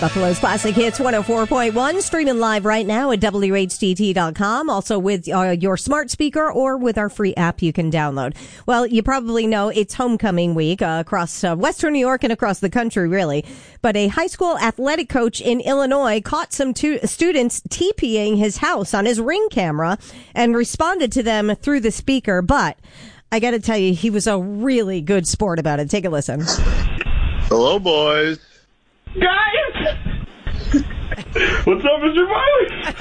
Buffalo's Classic Hits 104.1, streaming live right now at WHTT.com. Also with your smart speaker or with our free app you can download. Well, you probably know it's homecoming week across Western New York and across the country, really. But a high school athletic coach in Illinois caught some students TPing his house on his Ring camera and responded to them through the speaker. But I got to tell you, he was a really good sport about it. Take a listen. Hello, boys. Guys! What's up, Mr. Farley?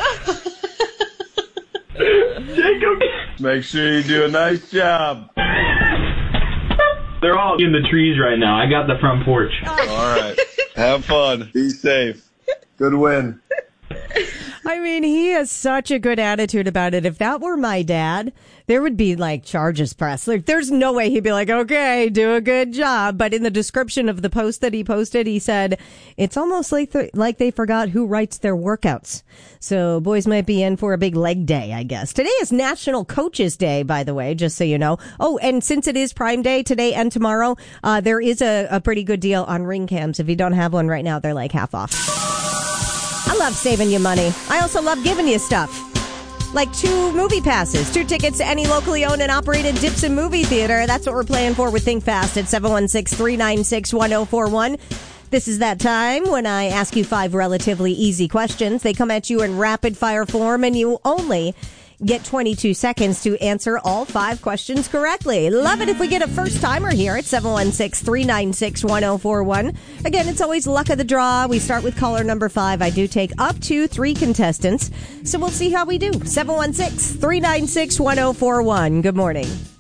Jacob! Make sure you do a nice job. They're all in the trees right now. I got the front porch. All right. Have fun. Be safe. Good win. I mean, he has such a good attitude about it. If that were my dad, there would be like charges pressed. Like, there's no way he'd be like, okay, do a good job. But in the description of the post that he posted, he said, it's almost like they forgot who writes their workouts. So boys might be in for a big leg day, I guess. Today is National Coaches Day, by the way, just so you know. Oh, and since it is Prime Day today and tomorrow, there is a pretty good deal on Ring cams. If you don't have one right now, they're like half off. I love saving you money. I also love giving you stuff. Like 2 movie passes, 2 tickets to any locally owned and operated Dipson movie theater. That's what we're playing for with Think Fast at 716-396-1041. This is that time when I ask you 5 relatively easy questions. They come at you in rapid fire form and you only get 22 seconds to answer all 5 questions correctly. Love it if we get a first timer here at 716-396-1041. Again, it's always luck of the draw. We start with caller number 5. I do take up to 3 contestants, so we'll see how we do. 716-396-1041. Good morning.